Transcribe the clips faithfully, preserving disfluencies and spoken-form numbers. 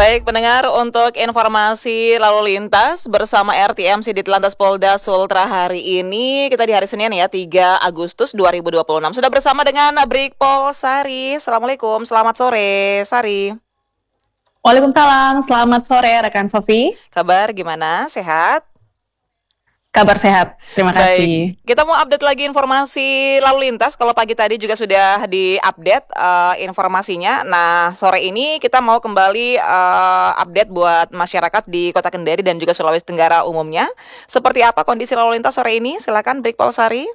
Baik pendengar, untuk informasi lalu lintas bersama R T M C Ditlantas Polda Sultra hari ini, kita di hari Senin ya, tiga Agustus dua ribu dua puluh enam. Sudah bersama dengan Brigpol Sari. Assalamualaikum, selamat sore Sari. Waalaikumsalam, selamat sore rekan Sofi. Kabar gimana, sehat? Kabar sehat, terima kasih. Baik, kita mau update lagi informasi lalu lintas. Kalau pagi tadi juga sudah di-update uh, informasinya. Nah, sore ini kita mau kembali uh, update buat masyarakat di Kota Kendari dan juga Sulawesi Tenggara umumnya. Seperti apa kondisi lalu lintas sore ini? Silakan Brigpol Sari.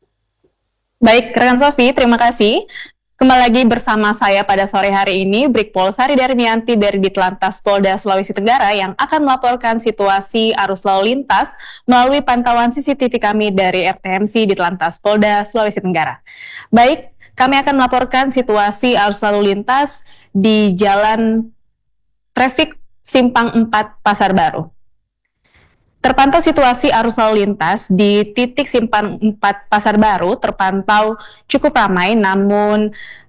Baik, rekan Sofi, terima kasih. Kembali lagi bersama saya pada sore hari ini, Brigpol Sari Darmianti dari Ditlantas Polda Sulawesi Tenggara yang akan melaporkan situasi arus lalu lintas melalui pantauan C C T V kami dari R T M C Ditlantas Polda Sulawesi Tenggara. Baik, kami akan melaporkan situasi arus lalu lintas di Jalan Trafik Simpang empat Pasar Baru. Terpantau situasi arus lalu lintas di titik Simpang empat Pasar Baru terpantau cukup ramai namun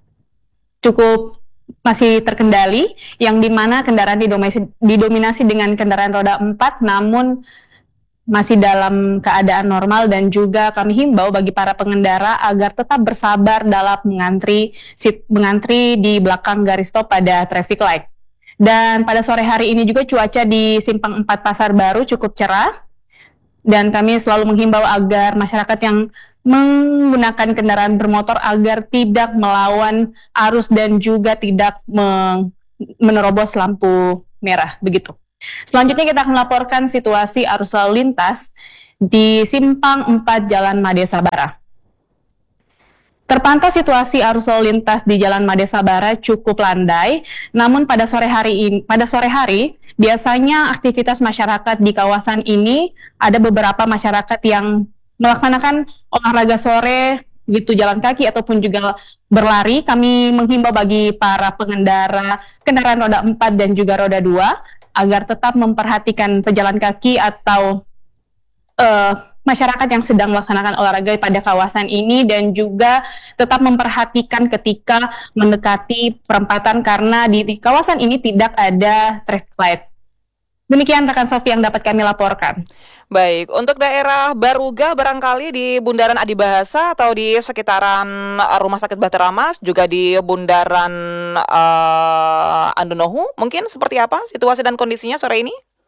cukup masih terkendali, yang dimana kendaraan didominasi, didominasi dengan kendaraan roda empat namun masih dalam keadaan normal, dan juga kami himbau bagi para pengendara agar tetap bersabar dalam mengantri, mengantri di belakang garis stop pada traffic light. Dan pada sore hari ini juga cuaca di Simpang empat Pasar Baru cukup cerah, dan kami selalu menghimbau agar masyarakat yang menggunakan kendaraan bermotor agar tidak melawan arus dan juga tidak men- menerobos lampu merah, begitu. Selanjutnya kita akan melaporkan situasi arus lalu lintas di Simpang empat Jalan Made Sabara. Terpantau situasi arus lalu lintas di Jalan Made Sabara cukup landai, namun pada sore hari ini, pada sore hari biasanya aktivitas masyarakat di kawasan ini ada beberapa masyarakat yang melaksanakan olahraga sore, gitu, jalan kaki ataupun juga berlari. Kami menghimbau bagi para pengendara kendaraan roda empat dan juga roda dua agar tetap memperhatikan pejalan kaki atau uh, masyarakat yang sedang melaksanakan olahraga pada kawasan ini, dan juga tetap memperhatikan ketika mendekati perempatan karena di, di kawasan ini tidak ada traffic light. Demikian rekan Sofi yang dapat kami laporkan. Baik, untuk daerah Baruga barangkali di Bundaran Adibahasa atau di sekitaran Rumah Sakit Bahtera Mas, juga di Bundaran uh, Andonohu, mungkin seperti apa situasi dan kondisinya sore ini?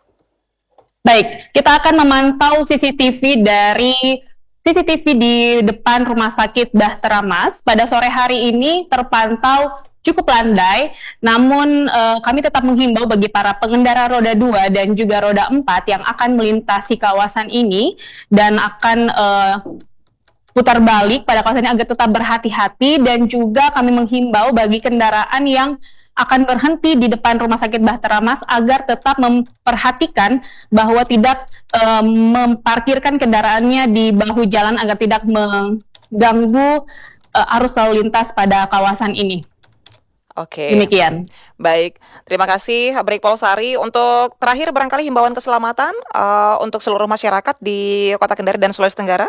Baik, kita akan memantau C C T V dari C C T V di depan Rumah Sakit Bahtera Mas. Pada sore hari ini terpantau cukup landai, namun uh, kami tetap menghimbau bagi para pengendara roda dua dan juga roda empat yang akan melintasi kawasan ini dan akan uh, putar balik pada kawasan ini agar tetap berhati-hati, dan juga kami menghimbau bagi kendaraan yang akan berhenti di depan Rumah Sakit Bahtera Mas agar tetap memperhatikan bahwa tidak um, memparkirkan kendaraannya di bahu jalan agar tidak mengganggu uh, arus lalu lintas pada kawasan ini. Oke. Demikian. Baik, terima kasih Brigpol Sari. Untuk terakhir barangkali himbauan keselamatan uh, untuk seluruh masyarakat di Kota Kendari dan Sulawesi Tenggara.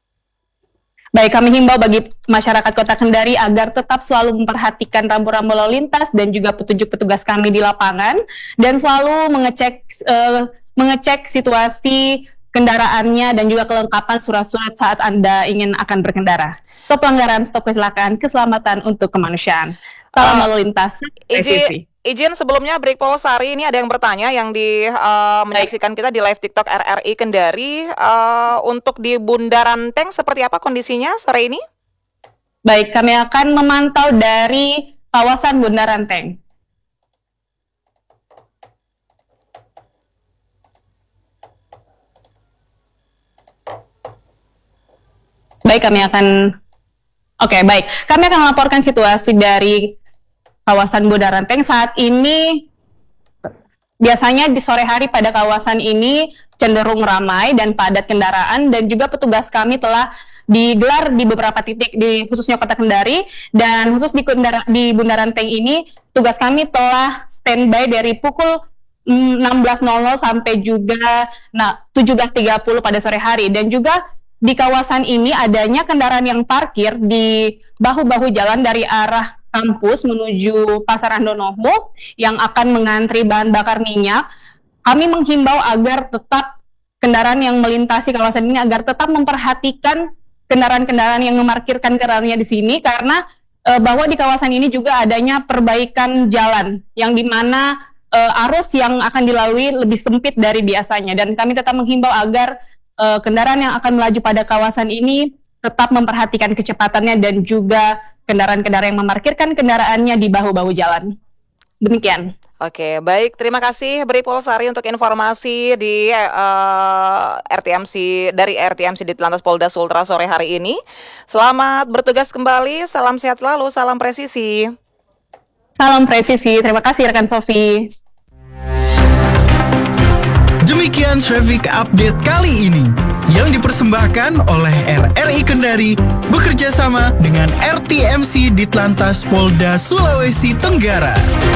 Baik, kami himbau bagi masyarakat Kota Kendari agar tetap selalu memperhatikan rambu-rambu lalu lintas dan juga petunjuk petugas kami di lapangan, dan selalu mengecek uh, mengecek situasi kendaraannya dan juga kelengkapan surat-surat saat Anda ingin akan berkendara. Stop pelanggaran, stop kecelakaan, keselamatan untuk kemanusiaan. Salam uh, lalu lintas. Izin, izin sebelumnya Brigpol Sari, ini ada yang bertanya yang di uh, menyaksikan kita di live TikTok R R I Kendari, uh, untuk di Bundaran Tank seperti apa kondisinya sore ini? Baik, kami akan memantau dari kawasan Bundaran Tank. Baik, kami akan Oke, okay, baik. Kami akan melaporkan situasi dari kawasan Bundaran Tank saat ini. Biasanya di sore hari pada kawasan ini cenderung ramai dan padat kendaraan, dan juga petugas kami telah digelar di beberapa titik di khususnya Kota Kendari, dan khusus di, kendara, di Bundaran Tank ini tugas kami telah standby dari pukul enam belas nol nol sampai juga nah, tujuh belas tiga puluh pada sore hari, dan juga di kawasan ini adanya kendaraan yang parkir di bahu-bahu jalan dari arah kampus menuju Pasar Andonomo yang akan mengantri bahan bakar minyak, kami menghimbau agar tetap kendaraan yang melintasi kawasan ini agar tetap memperhatikan kendaraan-kendaraan yang memarkirkan kendaraannya di sini, karena e, bahwa di kawasan ini juga adanya perbaikan jalan yang dimana e, arus yang akan dilalui lebih sempit dari biasanya, dan kami tetap menghimbau agar e, kendaraan yang akan melaju pada kawasan ini tetap memperhatikan kecepatannya dan juga kendaraan-kendaraan yang memarkirkan kendaraannya di bahu-bahu jalan. Demikian. Oke, baik. Terima kasih Bri Polsari untuk informasi di uh, R T M C dari R T M C Ditlantas Polda Sultra sore hari ini. Selamat bertugas kembali. Salam sehat selalu. Salam presisi. Salam presisi. Terima kasih rekan Sofi. Demikian traffic update kali ini yang dipersembahkan oleh R R I Kendari bekerja sama dengan R T M C Ditlantas Polda Sulawesi Tenggara.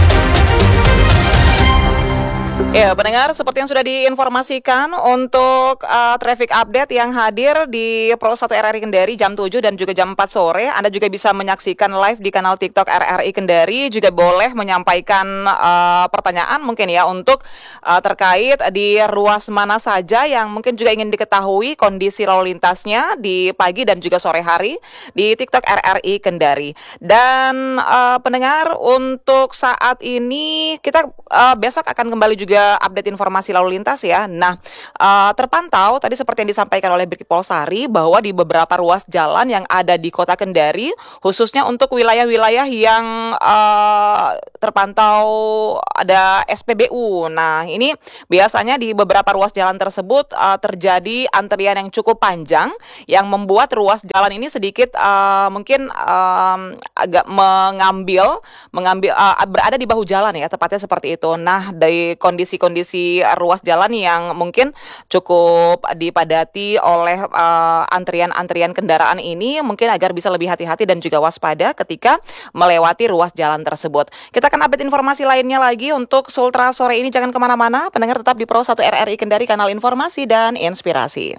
Ya, pendengar, seperti yang sudah diinformasikan untuk uh, traffic update yang hadir di Pro satu R R I Kendari jam tujuh dan juga jam empat sore. Anda juga bisa menyaksikan live di kanal TikTok R R I Kendari. Juga boleh menyampaikan uh, pertanyaan mungkin ya untuk uh, terkait di ruas mana saja yang mungkin juga ingin diketahui kondisi lalu lintasnya di pagi dan juga sore hari di TikTok R R I Kendari. Dan uh, pendengar, untuk saat ini kita uh, besok akan kembali juga update informasi lalu lintas ya. Nah, uh, terpantau tadi seperti yang disampaikan oleh Brigjen Polsari bahwa di beberapa ruas jalan yang ada di Kota Kendari, khususnya untuk wilayah-wilayah yang uh, terpantau ada S P B U. Nah, ini biasanya di beberapa ruas jalan tersebut uh, terjadi antrian yang cukup panjang yang membuat ruas jalan ini sedikit uh, mungkin um, agak mengambil mengambil uh, berada di bahu jalan ya, tepatnya seperti itu. Nah, dari kondisi kondisi ruas jalan yang mungkin cukup dipadati oleh uh, antrian-antrian kendaraan ini, mungkin agar bisa lebih hati-hati dan juga waspada ketika melewati ruas jalan tersebut. Kita akan update informasi lainnya lagi untuk Sultra sore ini. Jangan kemana-mana, pendengar tetap di Pro satu R R I Kendari, kanal informasi dan inspirasi.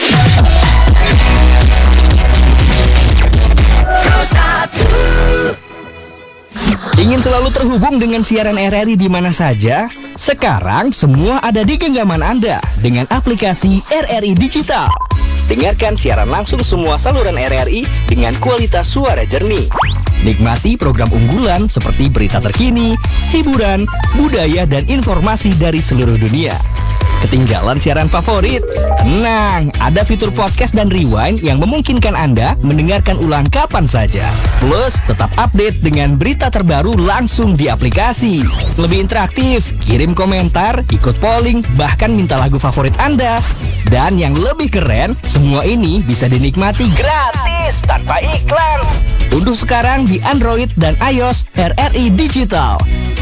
Ingin selalu terhubung dengan siaran R R I di mana saja? Sekarang semua ada di genggaman Anda dengan aplikasi R R I Digital. Dengarkan siaran langsung semua saluran R R I dengan kualitas suara jernih. Nikmati program unggulan seperti berita terkini, hiburan, budaya, dan informasi dari seluruh dunia. Ketinggalan siaran favorit? Tenang, ada fitur podcast dan rewind yang memungkinkan Anda mendengarkan ulang kapan saja. Plus, tetap update dengan berita terbaru langsung di aplikasi. Lebih interaktif, kirim komentar, ikut polling, bahkan minta lagu favorit Anda. Dan yang lebih keren, semua ini bisa dinikmati gratis tanpa iklan. Unduh sekarang di Android dan iOS R R I Digital.